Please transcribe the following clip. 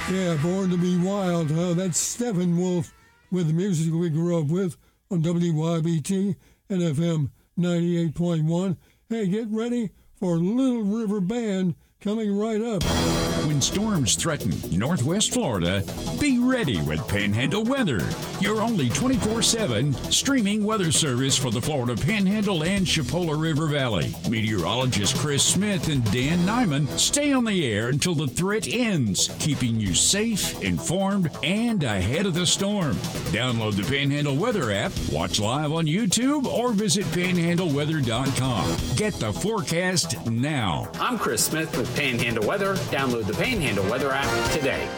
Yeah, Born to Be Wild. That's Steppenwolf with the music we grew up with on WYBT and FM 98.1. Hey, get ready for Little River Band coming right up. When storms threaten Northwest Florida, be ready with Panhandle Weather, your only 24/7 streaming weather service for the Florida Panhandle and Chipola River Valley. Meteorologist Chris Smith and Dan Nyman stay on the air until the threat ends, keeping you safe, informed, and ahead of the storm. Download the Panhandle Weather app, watch live on YouTube, or visit panhandleweather.com. Get the forecast now. I'm Chris Smith with Panhandle Weather. Download the Panhandle Weather app today.